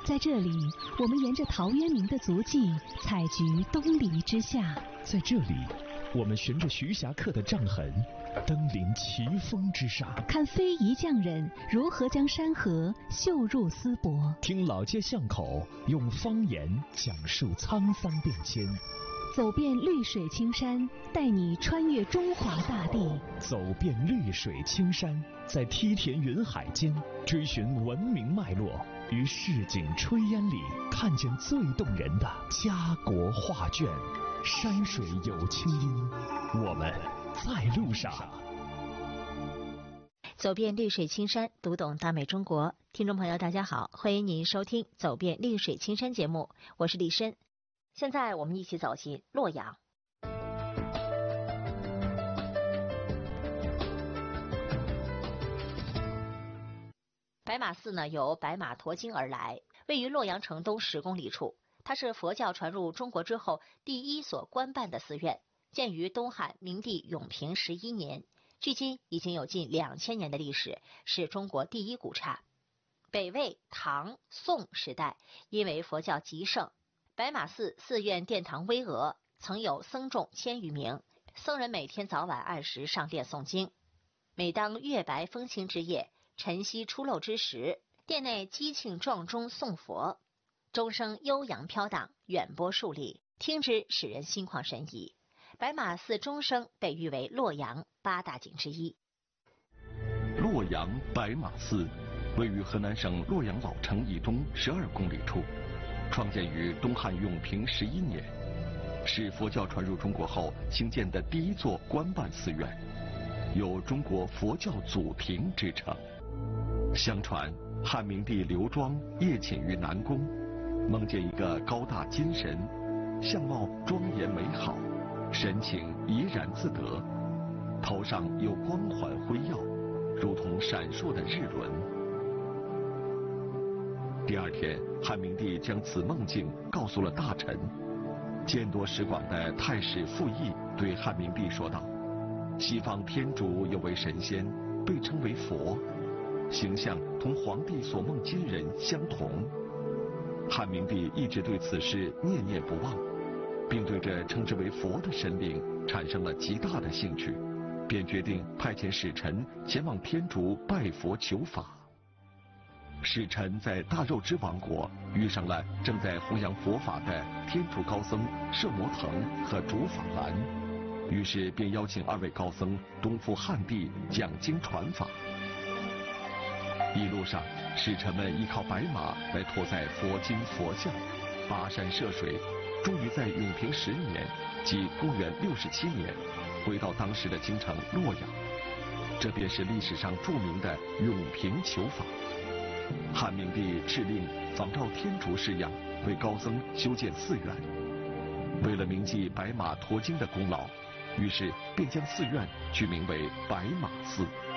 在这里，我们沿着陶渊明的足迹，采菊东篱之下； 在这里，我们循着徐霞客的杖痕，登临奇峰之上， 看非遗匠人如何将山河绣入丝帛， 听老街巷口用方言讲述沧桑变迁， 走遍绿水青山，带你穿越中华大地； 走遍绿水青山，在梯田云海间追寻文明脉络，于市井炊烟里看见最动人的家国画卷。山水有清音，我们在路上。 走遍绿水青山，读懂大美中国。听众朋友大家好，欢迎您收听走遍绿水青山节目，我是丽申。现在我们一起走进洛阳。白马寺呢，由白马驮经而来，位于洛阳城东10公里处。它是佛教传入中国之后第一所官办的寺院，建于东汉明帝永平11年，距今已经有近2000年的历史，是中国第一古刹。北魏、唐、宋时代，因为佛教极盛，白马寺寺院殿堂巍峨，曾有僧众1000余名，僧人每天早晚按时上殿诵经。每当月白风清之夜，晨曦初露之时，殿内激庆撞钟诵佛，钟声悠扬飘荡，远播数里，听之使人心旷神怡。白马寺钟声被誉为洛阳8大景之一。 洛阳白马寺位于河南省洛阳老城以东12公里处，创建于东汉永平11年，是佛教传入中国后兴建的第一座官办寺院，有中国佛教祖庭之称。相传汉明帝刘庄夜寝于南宫，梦见一个高大金神，相貌庄严美好，神情怡然自得，头上有光环辉耀，如同闪烁的日轮。第二天，汉明帝将此梦境告诉了大臣。见多识广的太史傅毅对汉明帝说道：西方天竺有位神仙，被称为佛，形象同皇帝所梦金人相同。汉明帝一直对此事念念不忘，并对这称之为佛的神灵产生了极大的兴趣，便决定派遣使臣前往天竺拜佛求法。使臣在大肉之王国遇上了正在弘扬佛法的天竺高僧摄摩腾和竺法兰，于是便邀请2位高僧东赴汉地讲经传法。一路上，使臣们依靠白马来驮载佛经佛像，跋山涉水，终于在永平10年，即公元67年，回到当时的京城洛阳。这便是历史上著名的永平求法。汉明帝敕令仿照天竺式样，为高僧修建寺院。为了铭记白马驮经的功劳，于是便将寺院取名为白马寺。